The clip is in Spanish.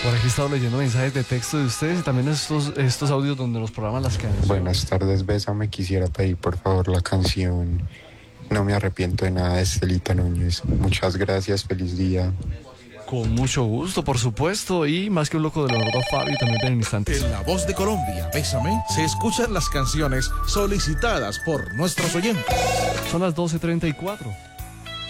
Por aquí he estado leyendo mensajes de texto de ustedes y también estos audios donde nos programan las canciones. Buenas tardes, Bésame. Quisiera pedir por favor la canción No me arrepiento de nada de Estelita Núñez. Muchas gracias, feliz día. Con mucho gusto, por supuesto, y más que un loco de Leonardo Fabio también en instantes. En La Voz de Colombia, Bésame, se escuchan las canciones solicitadas por nuestros oyentes. Son las 12:34.